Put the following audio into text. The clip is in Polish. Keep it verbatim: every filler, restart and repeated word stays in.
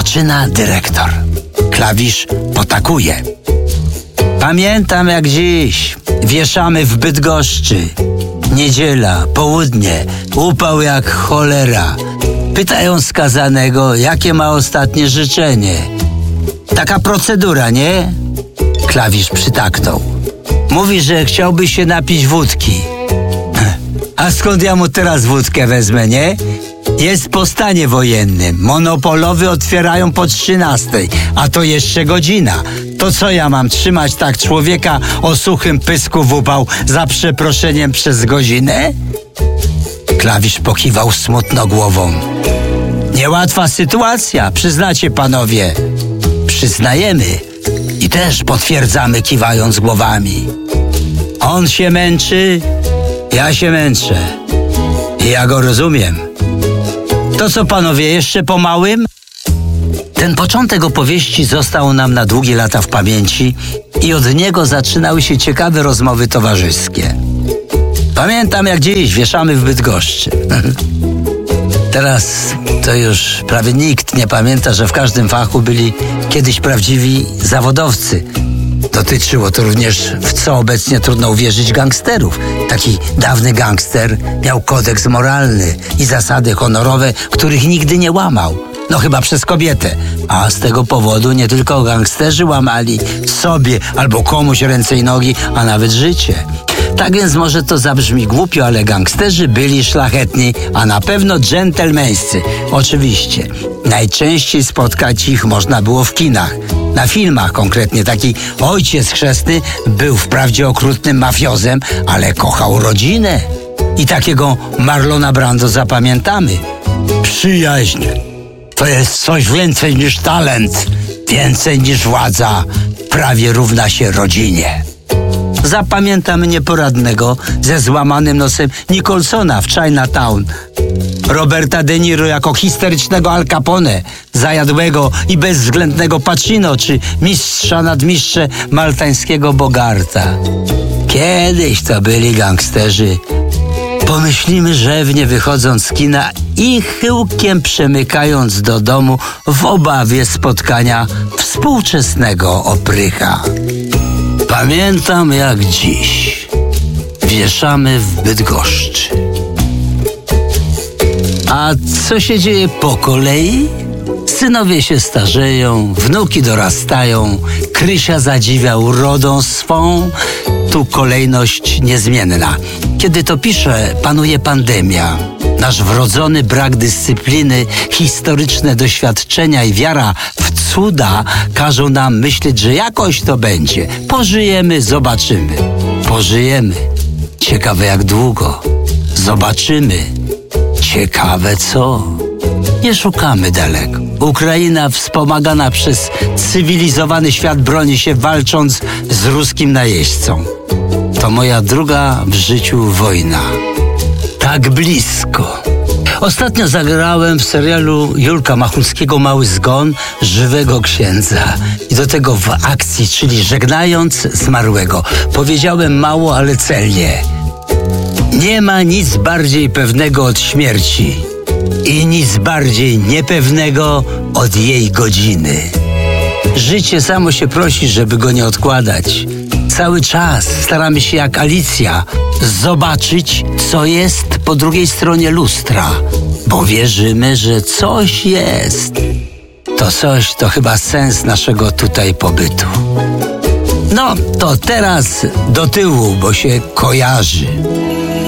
Zaczyna dyrektor. Klawisz potakuje. Pamiętam jak dziś. Wieszamy w Bydgoszczy. Niedziela, południe, upał jak cholera. Pytają skazanego, jakie ma ostatnie życzenie. Taka procedura, nie? Klawisz przytaknął. Mówi, że chciałby się napić wódki. A skąd ja mu teraz wódkę wezmę, nie? Jest po stanie wojennym. Monopolowy otwierają po trzynastej, a to jeszcze godzina. To co ja mam trzymać tak człowieka o suchym pysku w upał za przeproszeniem przez godzinę? Klawisz pokiwał smutno głową. Niełatwa sytuacja, przyznacie panowie. Przyznajemy i też potwierdzamy kiwając głowami. On się męczy, ja się męczę. I ja go rozumiem. To co panowie, jeszcze po małym? Ten początek opowieści został nam na długie lata w pamięci i od niego zaczynały się ciekawe rozmowy towarzyskie. Pamiętam jak dziś wieszamy w Bydgoszczy. Teraz to już prawie nikt nie pamięta, że w każdym fachu byli kiedyś prawdziwi zawodowcy. Dotyczyło to również, w co obecnie trudno uwierzyć, gangsterów. Taki dawny gangster miał kodeks moralny i zasady honorowe, których nigdy nie łamał. No chyba przez kobietę. A z tego powodu nie tylko gangsterzy łamali sobie albo komuś ręce i nogi, a nawet życie. Tak więc może to zabrzmi głupio, ale gangsterzy byli szlachetni, a na pewno dżentelmeńscy. Oczywiście. Najczęściej spotkać ich można było w kinach. Na filmach konkretnie. Taki ojciec chrzestny był wprawdzie okrutnym mafiozem, ale kochał rodzinę. I takiego Marlona Brando zapamiętamy. Przyjaźń to jest coś więcej niż talent, więcej niż władza, prawie równa się rodzinie. Zapamiętam nieporadnego ze złamanym nosem Nicholsona w Chinatown. Roberta De Niro jako histerycznego Al Capone, zajadłego i bezwzględnego Pacino, czy mistrza nadmistrze maltańskiego Bogarta. Kiedyś to byli gangsterzy. Pomyślimy rzewnie wychodząc z kina i chyłkiem przemykając do domu w obawie spotkania współczesnego oprycha. Pamiętam jak dziś. Wieszamy w Bydgoszczy. A co się dzieje po kolei? Synowie się starzeją, wnuki dorastają, Krysia zadziwia urodą swą. Tu kolejność niezmienna. Kiedy to piszę, panuje pandemia. Nasz wrodzony brak dyscypliny, historyczne doświadczenia i wiara w cuda każą nam myśleć, że jakoś to będzie. Pożyjemy, zobaczymy. Pożyjemy. Ciekawe jak długo. Zobaczymy. Ciekawe co. Nie szukamy daleko. Ukraina wspomagana przez cywilizowany świat broni się walcząc z ruskim najeźdźcą. To moja druga w życiu wojna. Tak blisko. Ostatnio zagrałem w serialu Julka Machulskiego Mały Zgon Żywego Księdza. I do tego w akcji, czyli żegnając zmarłego. Powiedziałem mało, ale celnie. Nie ma nic bardziej pewnego od śmierci i nic bardziej niepewnego od jej godziny. Życie samo się prosi, żeby go nie odkładać. Cały czas staramy się jak Alicja zobaczyć, co jest po drugiej stronie lustra, bo wierzymy, że coś jest. To coś to chyba sens naszego tutaj pobytu. No, to teraz do tyłu, bo się kojarzy.